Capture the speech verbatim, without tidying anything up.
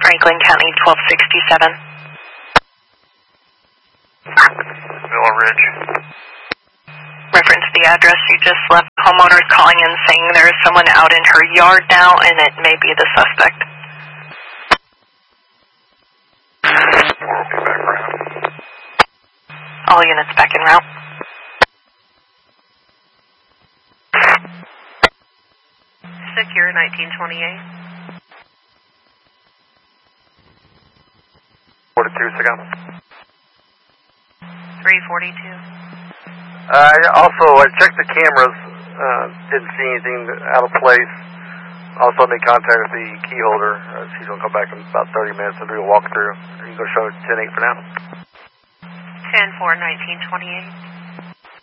Franklin County, twelve sixty-seven. Villa Ridge. Reference the address you just left. Homeowner is calling in saying there is someone out in her yard now and it may be the suspect. We're okay back around. All units back en route. Secure nineteen twenty-eight. forty-two, second. three forty-two. Uh, also, I checked the cameras, uh, didn't see anything out of place. Also made contact with the key holder. Uh, she's going to come back in about thirty minutes and do a walkthrough. You can go show ten eight for now. ten four, nineteen twenty-eight.